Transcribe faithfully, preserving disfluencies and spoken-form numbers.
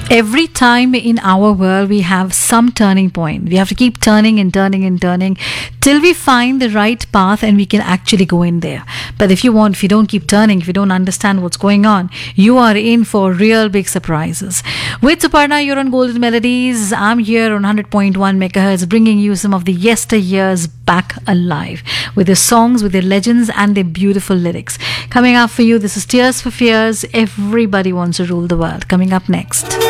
Every time in our world we have some turning point. We have to keep turning and turning and turning till we find the right path and we can actually go in there. But if you want, if you don't keep turning, if you don't understand what's going on, you are in for real big surprises. With Suparna, you're on Golden Melodies. I'm here on one hundred point one megahertz, bringing you some of the yesteryears back alive with their songs, with their legends and their beautiful lyrics. Coming up for you, this is Tears for Fears. Everybody wants to rule the world. Coming up next.